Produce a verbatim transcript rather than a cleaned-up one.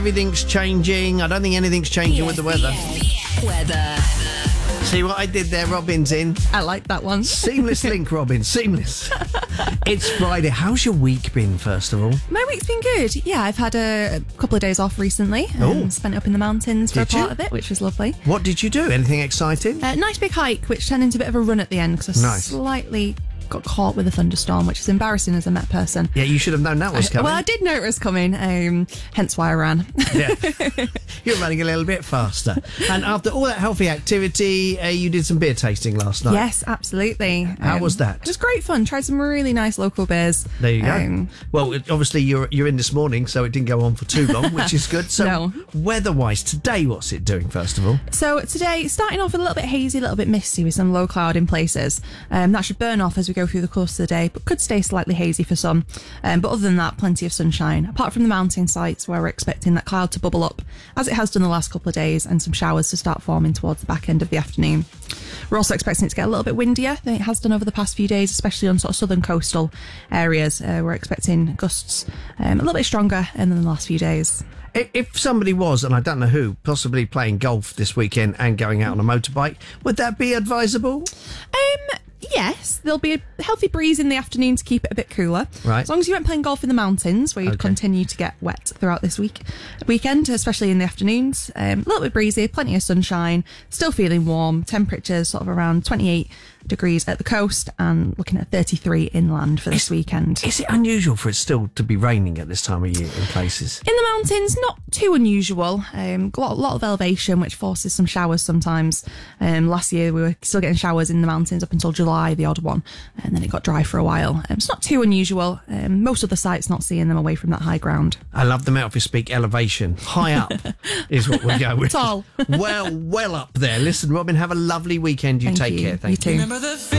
Everything's changing. I don't think anything's changing with the weather. Weather. See what I did there, Robin's in. I like that one. Seamless link, Robin, seamless. It's Friday. How's your week been, first of all? My week's been good. Yeah, I've had a couple of days off recently. Oh. Um, spent it up in the mountains for Did a part you? of it, which was lovely. What did you do? Anything exciting? Uh, nice big hike, which turned into a bit of a run at the end because I Nice. slightly got caught with a thunderstorm, which is embarrassing as a Met person. Yeah, you should have known that was coming. Well, I did know it was coming, um, hence why I ran. Yeah. You're running a little bit faster. And after all that healthy activity, uh, you did some beer tasting last night. Yes, absolutely. How was that? It was great fun. Tried some really nice local beers. There you go. Um, well, it, obviously you're you're in this morning, so it didn't go on for too long, which is good. So, No. weather-wise, today, what's it doing, first of all? So today, starting off a little bit hazy, a little bit misty with some low cloud in places. Um, that should burn off as we go through the course of the day, but could stay slightly hazy for some. Um, but other than that, plenty of sunshine, apart from the mountain sites where we're expecting that cloud to bubble up, as it has done the last couple of days, and some showers to start forming towards the back end of the afternoon. We're also expecting it to get a little bit windier than it has done over the past few days, especially on sort of southern coastal areas. Uh, we're expecting gusts um, a little bit stronger than the last few days. I- If somebody was, and I don't know who, possibly playing golf this weekend and going out on a motorbike, would that be advisable? Um, yes, there'll be a healthy breeze in the afternoon to keep it a bit cooler. Right. As long as you weren't playing golf in the mountains, where you'd Okay. continue to get wet throughout this week, weekend, especially in the afternoons. Um, a little bit breezy, plenty of sunshine, still feeling warm. Temperatures sort of around twenty-eight degrees at the coast and looking at thirty-three inland for this weekend. Is it unusual for it still to be raining at this time of year in places? In the mountains, not too unusual. Um, a lot, lot of elevation, which forces some showers sometimes. Um, last year, we were still getting showers in the mountains up until July, the odd one, and then it got dry for a while. Um, it's not too unusual. Um, most of the sites not seeing them away from that high ground. I love the Mount speak elevation. High up is what we go with. Tall. Well, well up there. Listen, Robin, have a lovely weekend. You Thank take you. care. Thank You you. too. Remember the